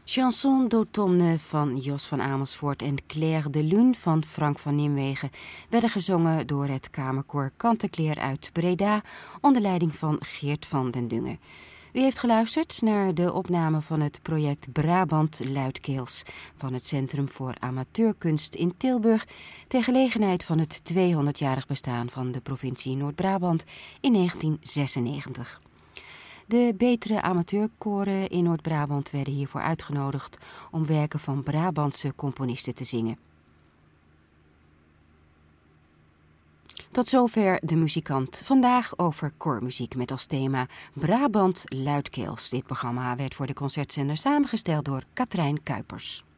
Chanson d'automne van Jos van Amersfoort en Claire de Lune van Frank van Nimwegen werden gezongen door het kamerkoor Kantekleer uit Breda onder leiding van Geert van den Dungen. U heeft geluisterd naar de opname van het project Brabant Luidkeels van het Centrum voor Amateurkunst in Tilburg ter gelegenheid van het 200-jarig bestaan van de provincie Noord-Brabant in 1996. De betere amateurkoren in Noord-Brabant werden hiervoor uitgenodigd om werken van Brabantse componisten te zingen. Tot zover De Muzikant. Vandaag over koormuziek met als thema Brabant Luidkeels. Dit programma werd voor de concertzender samengesteld door Katrijn Kuipers.